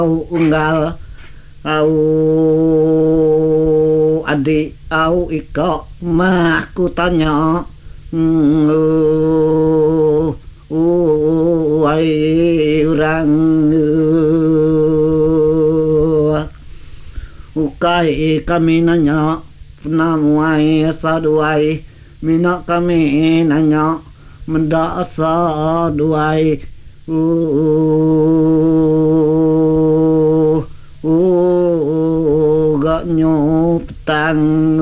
unggal au adik au iko mah ku tanya ai urang ukai kami nanya namuai saduai mina kami nanya mendak saduai gak nyu petang